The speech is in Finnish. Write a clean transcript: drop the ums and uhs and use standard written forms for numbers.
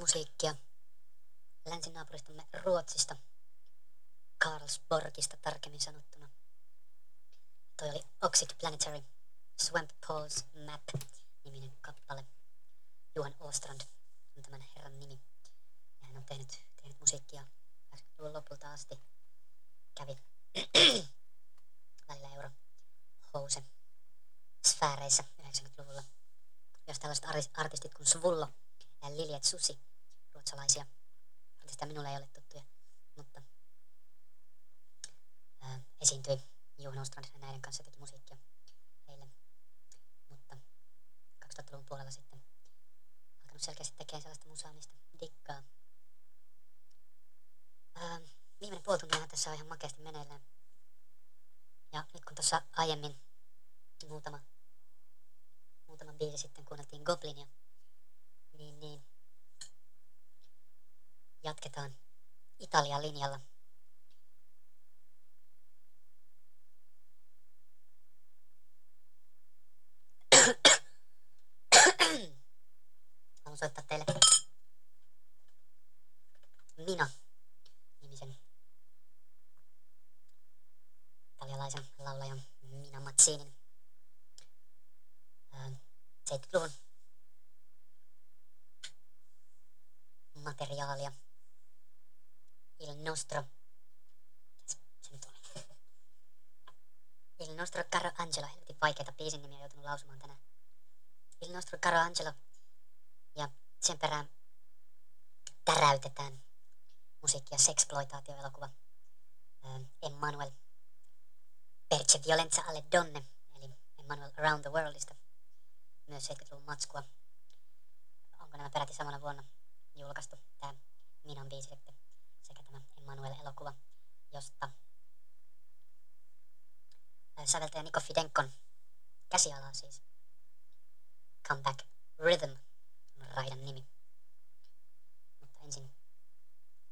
musiikkia länsinaapuristamme Ruotsista, Karlsborgista tarkemmin sanottuna. Toi oli Oxid Planetary, Swamp Paul's Map-niminen kappale. Johan Åstrand on tämän herran nimi. Ja hän on tehnyt musiikkia 80-luvun lopulta asti. Kävi välillä Eurohouse sfääreissä 90-luvulla. Jos tällaiset artistit kuin Svullo ja Liljet Susi, ruotsalaisia artisteja minulle ei ole tuttuja, mutta esiintyi Johan Åstrand ja näiden kanssa teki musiikkia heille. Mutta 2000-luvun puolella sitten alkanut selkeästi tekemään sellaista musaa, mistä dikkaa. Viimeinen puoli tuntiahan tässä on ihan makeasti meneillään. Ja nyt kun tuossa aiemmin muutama biisi sitten kuunneltiin Goblinia, niin jatketaan Italian linjalla. Haluan soittaa teille Mina-nimisen italialaisen laulajan Mina Mazzinin 70-luvun materiaalia. Il nostro caro Angelo, helvetin vaikeita biisin nimiä joutunut lausumaan tänään. Il nostro caro Angelo, ja sen perään täräytetään musiikki- ja sexploitaatioelokuva Emmanuel Perce Violenza alle Donne, eli Emmanuel Around the Worldista, myös 70-luvun matskua. Onko nämä peräti samana vuonna julkaistu, tämä Minan biisi sitten, sekä tämä Emmanuel-elokuva, josta säveltäjä Niko Fidenkon käsialaa siis Come Back Rhythm